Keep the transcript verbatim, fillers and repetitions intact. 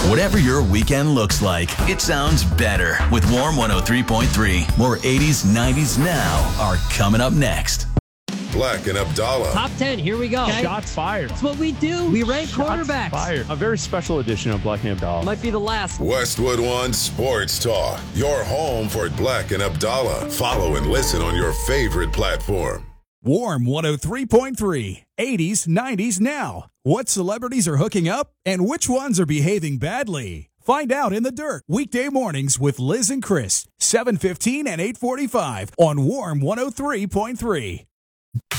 Whatever your weekend looks like, it sounds better with Warm one oh three point three. More eighties, nineties now are coming up next. Black and Abdallah. Top ten, here we go. Okay. Shots fired. That's what we do. We rank Shots quarterbacks. fired. A very special edition of Black and Abdallah. Might be the last. Westwood One Sports Talk. Your home for Black and Abdallah. Follow and listen on your favorite platform. Warm one oh three point three. eighties, nineties now. What celebrities are hooking up and which ones are behaving badly? Find out in the dirt. Weekday mornings with Liz and Chris. seven fifteen and eight forty-five on Warm one oh three point three.